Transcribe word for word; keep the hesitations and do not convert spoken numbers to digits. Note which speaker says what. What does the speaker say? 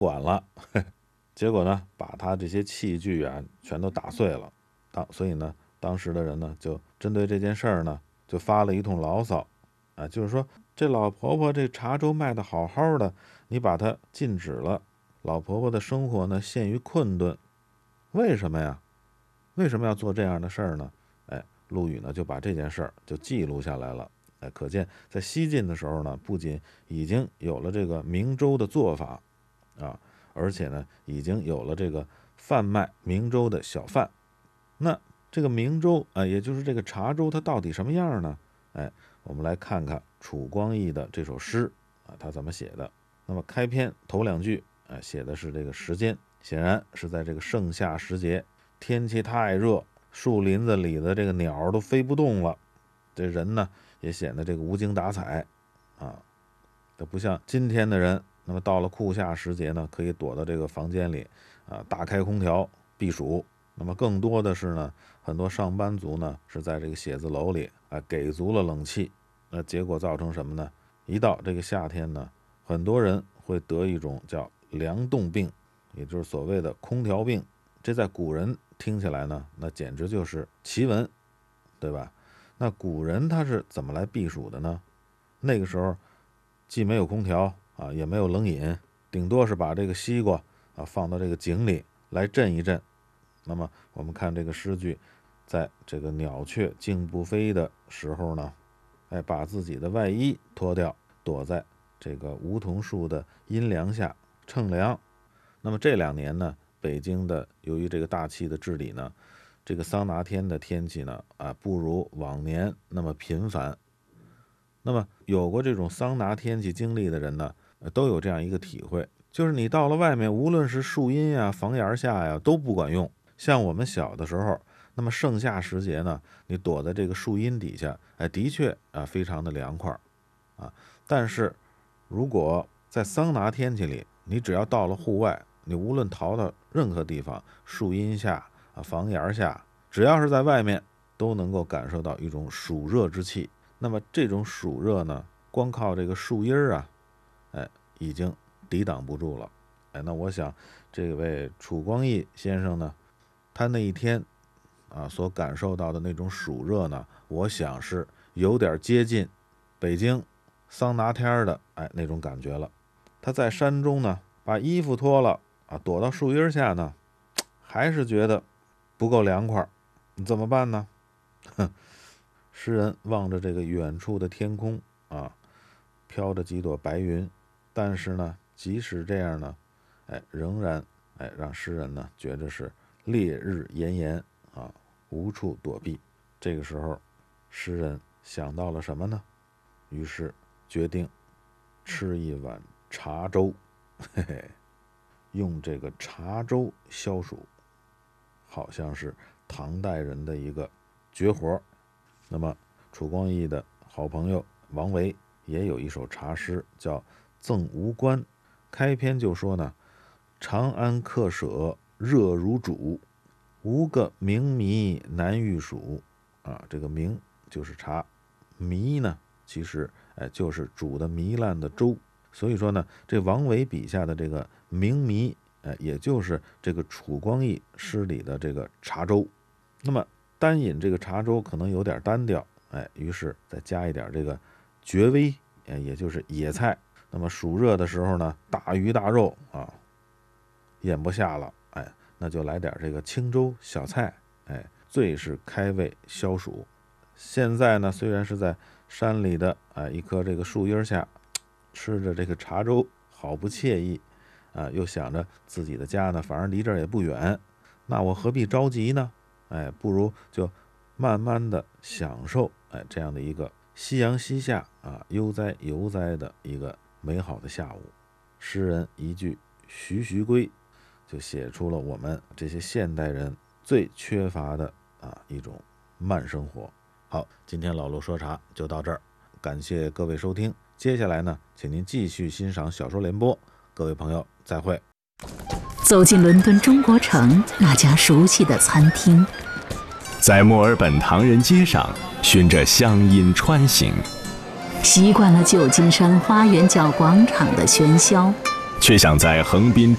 Speaker 1: 管了，结果呢，把他这些器具啊全都打碎了。当所以呢，当时的人呢就针对这件事儿呢，就发了一通牢骚啊，就是说这老婆婆这茶粥卖得好好的，你把它禁止了，老婆婆的生活呢陷于困顿，为什么呀？为什么要做这样的事儿呢？哎，陆羽呢就把这件事儿就记录下来了。哎，可见在西晋的时候呢，不仅已经有了这个明粥的做法啊，而且呢已经有了这个贩卖明粥的小贩。那这个明粥啊，也就是这个茶粥，它到底什么样呢？哎，我们来看看楚光义的这首诗啊，他怎么写的。那么开篇头两句啊，写的是这个时间，显然是在这个盛夏时节，天气太热，树林子里的这个鸟都飞不动了，这人呢也显得这个无精打采啊。这不像今天的人，那么到了酷夏时节呢，可以躲到这个房间里啊，大开空调避暑。那么更多的是呢，很多上班族呢是在这个写字楼里啊给足了冷气，那结果造成什么呢？一到这个夏天呢，很多人会得一种叫凉冻病，也就是所谓的空调病。这在古人听起来呢，那简直就是奇闻，对吧？那古人他是怎么来避暑的呢？那个时候既没有空调啊，也没有冷饮，顶多是把这个西瓜啊放到这个井里来镇一镇。那么我们看这个诗句，在这个鸟雀竞不飞的时候呢，哎，把自己的外衣脱掉，躲在这个梧桐树的阴凉下乘凉。那么这两年呢，北京的由于这个大气的治理呢，这个桑拿天的天气呢，啊，不如往年那么频繁。那么有过这种桑拿天气经历的人呢，都有这样一个体会，就是你到了外面，无论是树荫呀、房檐下呀，都不管用。像我们小的时候，那么盛夏时节呢，你躲在这个树荫底下，哎，的确啊，非常的凉快啊。但是如果在桑拿天气里，你只要到了户外，你无论逃到任何地方，树荫下啊、房檐下，只要是在外面，都能够感受到一种暑热之气。那么这种暑热呢，光靠这个树荫啊，哎，已经抵挡不住了。哎，那我想这位楚光义先生呢，他那一天啊所感受到的那种暑热呢，我想是有点接近北京桑拿天的哎那种感觉了。他在山中呢，把衣服脱了啊，躲到树荫下呢，还是觉得不够凉快，怎么办呢？哼，诗人望着这个远处的天空啊，飘着几朵白云，但是呢，即使这样呢，哎，仍然哎让诗人呢觉得是烈日炎炎啊，无处躲避。这个时候，诗人想到了什么呢？于是决定吃一碗茶粥，嘿嘿，用这个茶粥消暑，好像是唐代人的一个绝活。那么楚光义的好朋友王维也有一首茶诗叫《赠吴官》，开篇就说呢：长安客舍热如煮，无个明糜难御暑。啊，这个明就是茶，糜呢其实哎就是煮的糜烂的粥。所以说呢，这王维笔下的这个明糜，哎，也就是这个楚光义诗里的这个茶粥。那么单饮这个茶粥可能有点单调，哎，于是再加一点这个绝味，哎，也就是野菜。那么暑热的时候呢，大鱼大肉啊咽不下了，哎，那就来点这个清粥小菜，哎，最是开胃消暑。现在呢，虽然是在山里的哎一棵这个树荫下吃着这个茶粥，好不惬意啊！又想着自己的家呢，反正离这儿也不远，那我何必着急呢？哎，不如就慢慢的享受哎这样的一个夕阳西下啊，悠哉悠哉的一个美好的下午。诗人一句徐徐归，就写出了我们这些现代人最缺乏的啊一种慢生活。好，今天老陆说茶就到这儿，感谢各位收听。接下来呢，请您继续欣赏小说联播。各位朋友，再会。
Speaker 2: 走进伦敦中国城那家熟悉的餐厅，
Speaker 3: 在墨尔本唐人街上循着乡音穿行，
Speaker 2: 习惯了旧金山花园角广场的喧嚣，
Speaker 3: 却想在横滨